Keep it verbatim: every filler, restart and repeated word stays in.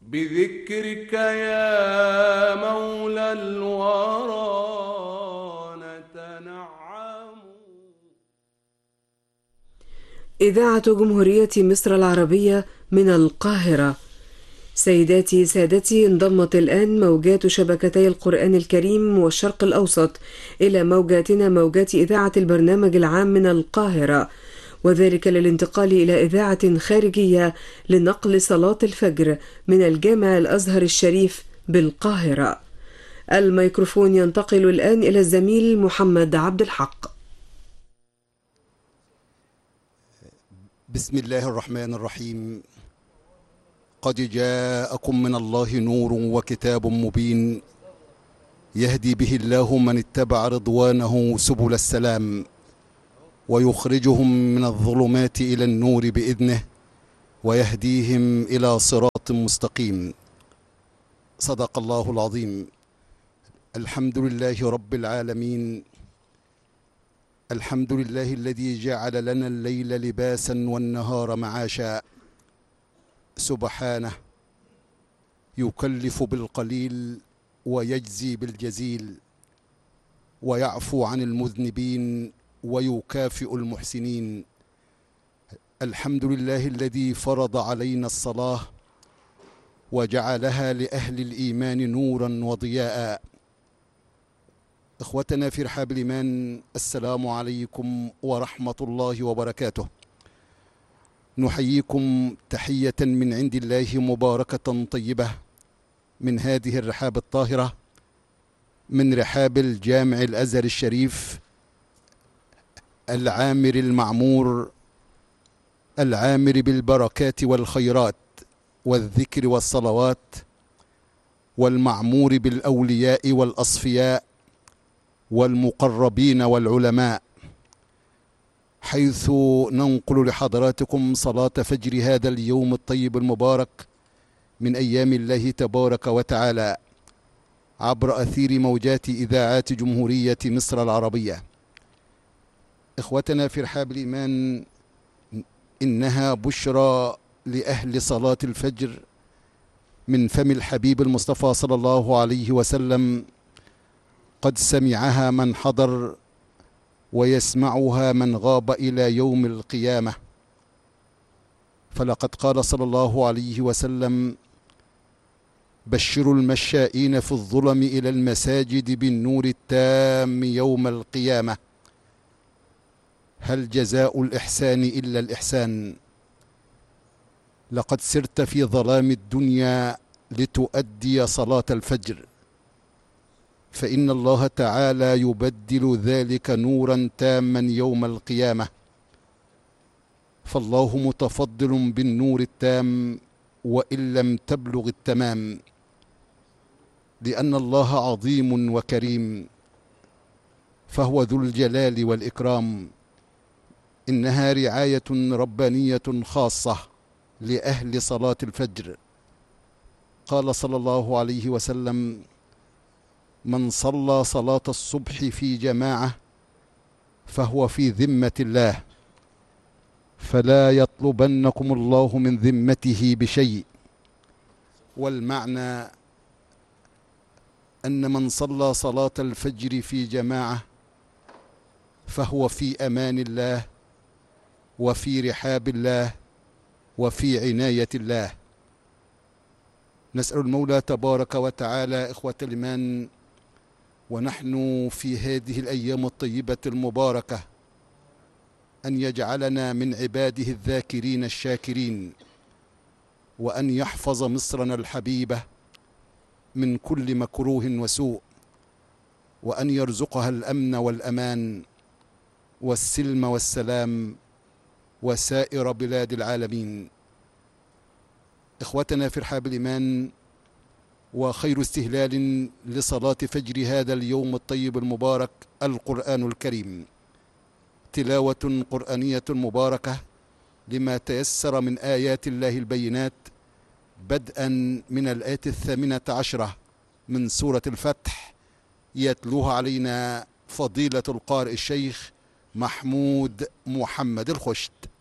بذكرك يا مولى الورى نتنعم. إذاعة جمهورية مصر العربية من القاهرة. سيداتي سادتي، انضمت الآن موجات شبكتي القرآن الكريم والشرق الأوسط إلى موجاتنا، موجات إذاعة البرنامج العام من القاهرة، وذلك للانتقال إلى إذاعة خارجية لنقل صلاة الفجر من الجامع الأزهر الشريف بالقاهرة. الميكروفون ينتقل الآن إلى الزميل محمد عبد الحق. بسم الله الرحمن الرحيم. قد جاءكم من الله نور وكتاب مبين يهدي به الله من اتبع رضوانه سبل السلام ويخرجهم من الظلمات إلى النور بإذنه ويهديهم إلى صراط مستقيم. صدق الله العظيم. الحمد لله رب العالمين. الحمد لله الذي جعل لنا الليل لباسا والنهار معاشا. سبحانه يكلف بالقليل ويجزي بالجزيل ويعفو عن المذنبين ويكافئ المحسنين. الحمد لله الذي فرض علينا الصلاة وجعلها لأهل الإيمان نورا وضياء. إخوتنا في رحاب الإيمان، السلام عليكم ورحمة الله وبركاته. نحييكم تحية من عند الله مباركة طيبة من هذه الرحاب الطاهرة، من رحاب الجامع الأزهر الشريف العامر المعمور، العامر بالبركات والخيرات والذكر والصلوات، والمعمور بالأولياء والأصفياء والمقربين والعلماء، حيث ننقل لحضراتكم صلاة فجر هذا اليوم الطيب المبارك من أيام الله تبارك وتعالى عبر أثير موجات إذاعات جمهورية مصر العربية. إخوتنا في رحاب الإيمان، إنها بشرى لأهل صلاة الفجر من فم الحبيب المصطفى صلى الله عليه وسلم، قد سمعها من حضر ويسمعها من غاب إلى يوم القيامة. فلقد قال صلى الله عليه وسلم: بشروا المشائين في الظلم إلى المساجد بالنور التام يوم القيامة. هل جزاء الإحسان إلا الإحسان؟ لقد سرت في ظلام الدنيا لتؤدي صلاة الفجر، فإن الله تعالى يبدل ذلك نورا تاما يوم القيامة. فالله متفضل بالنور التام وإن لم تبلغ التمام، لأن الله عظيم وكريم، فهو ذو الجلال والإكرام. إنها رعاية ربانية خاصة لأهل صلاة الفجر. قال صلى الله عليه وسلم: من صلى صلاة الصبح في جماعة فهو في ذمة الله، فلا يطلبنكم الله من ذمته بشيء. والمعنى أن من صلى صلاة الفجر في جماعة فهو في أمان الله وفي رحاب الله وفي عناية الله. نسأل المولى تبارك وتعالى إخوة الإيمان، ونحن في هذه الأيام الطيبة المباركة، أن يجعلنا من عباده الذاكرين الشاكرين، وأن يحفظ مصرنا الحبيبة من كل مكروه وسوء، وأن يرزقها الأمن والأمان والسلم والسلام وسائر بلاد العالمين. إخوتنا في رحاب الإيمان، وخير استهلال لصلاة فجر هذا اليوم الطيب المبارك القرآن الكريم، تلاوة قرآنية مباركة لما تيسر من آيات الله البينات، بدءا من الآية الثامنة عشرة من سورة الفتح، يتلوها علينا فضيلة القارئ الشيخ محمود محمد الخشت.